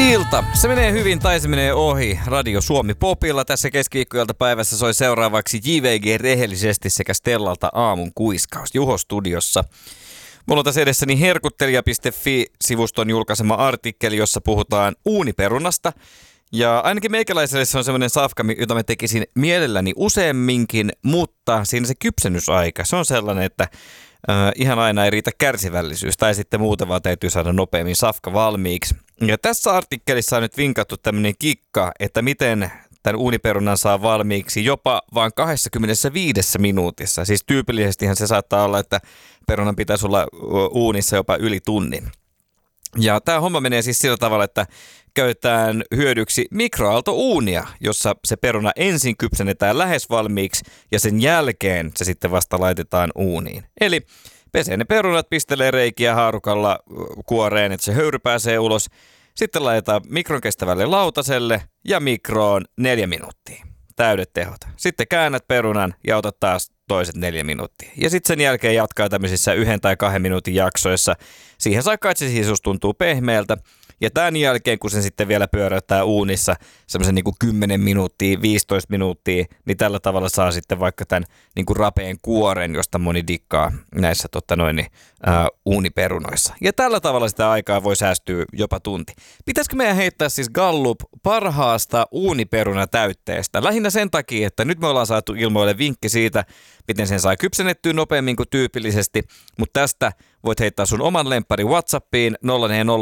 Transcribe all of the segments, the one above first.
Ilta. Se menee hyvin tai se menee ohi. Radio Suomi Popilla tässä keskiviikkoiltapäivässä soi seuraavaksi JVG rehellisesti sekä Stellalta aamun kuiskaus Juho studiossa. Mulla on tässä edessäni herkuttelija.fi-sivuston julkaisema artikkeli, jossa puhutaan uuniperunasta. Ja ainakin meikäläiselle se on semmoinen safka, jota mä tekisin mielelläni useamminkin, mutta siinä se kypsennysaika, se on sellainen, että ihan aina ei riitä kärsivällisyys tai sitten muuten vaan täytyy saada nopeammin safka valmiiksi. Ja tässä artikkelissa on nyt vinkattu tämmöinen kikka, että miten tämän uuniperunan saa valmiiksi jopa vain 25 minuutissa. Siis tyypillisestihän se saattaa olla, että perunan pitäisi olla uunissa jopa yli tunnin. Ja tämä homma menee siis sillä tavalla, että käytetään hyödyksi mikroaaltouunia, jossa se peruna ensin kypsennetään lähes valmiiksi ja sen jälkeen se sitten vasta laitetaan uuniin. Eli pesee ne perunat, pistelee reikiä haarukalla kuoreen, että se höyry pääsee ulos. Sitten laitetaan mikron kestävälle lautaselle ja mikroon 4 minuuttia. Täydet tehot. Sitten käännät perunan ja otat taas toiset 4 minuuttia. Ja sitten sen jälkeen jatkaa tämmöisissä 1 tai 2 minuutin jaksoissa. Siihen saakka, että se sisus tuntuu pehmeältä. Ja tämän jälkeen, kun sen sitten vielä pyöräyttää uunissa semmoisen niin kuin 10 minuuttia, 15 minuuttia, niin tällä tavalla saa sitten vaikka tämän niin kuin rapeen kuoren, josta moni dikkaa näissä uuniperunoissa. Ja tällä tavalla sitä aikaa voi säästyä jopa tunti. Pitäisikö meidän heittää siis Gallup parhaasta uuniperunatäytteestä? Lähinnä sen takia, että nyt me ollaan saatu ilmoille vinkki siitä, miten sen saa kypsennettyä nopeammin kuin tyypillisesti, mutta tästä voit heittää sun oman lemppari WhatsAppiin 0403564556.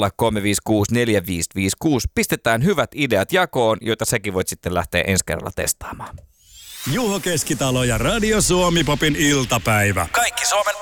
Pistetään hyvät ideat jakoon, joita säkin voit sitten lähteä ensi kerralla testaamaan. Juho Keskitalo ja Radio Suomi Popin iltapäivä. Kaikki Suomen